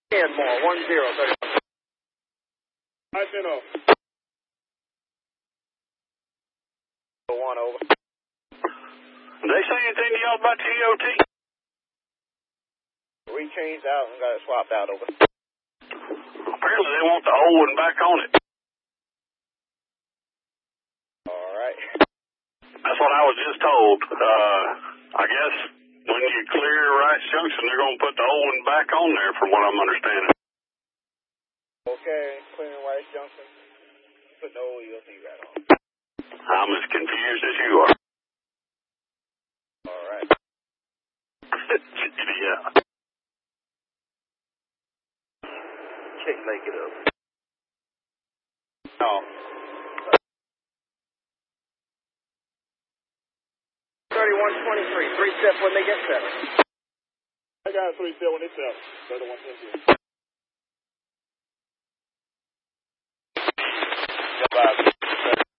More, 10, 31. I sent off. 1 over. Did they say anything to y'all about the EOT? We changed out and got it swapped out over. Apparently they want the old one back on it. Alright. That's what I was just told. I guess when you clear Rice Junction, they're going to put the old one back on there from what I'm understanding. Okay, clearing Rice Junction. Put the old EOT right on. I'm as confused as you are. Alright. Yeah. Can't make it up. No. 3123, 3 step when they get 7. I got 3 step when they 7. 3123.